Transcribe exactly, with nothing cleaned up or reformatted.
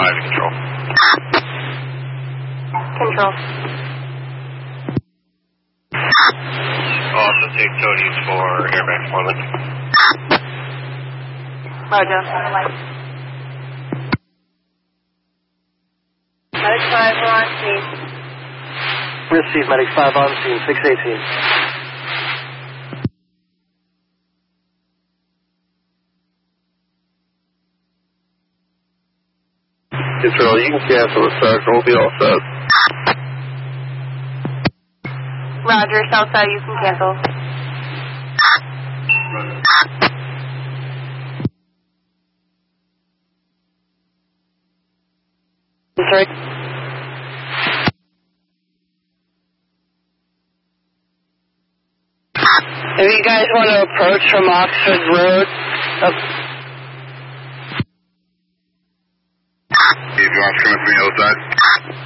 five control. Control. I'll also take Cody's for airbag Portland. Roger. Medic five, we're on scene. Receive, Medic five on scene, six eighteen. Control, you can cancel the start, we'll be all set. Roger, Southside, you can cancel. Sorry. If you guys want to approach from Oxford Road, up. If you want to come in from the other side.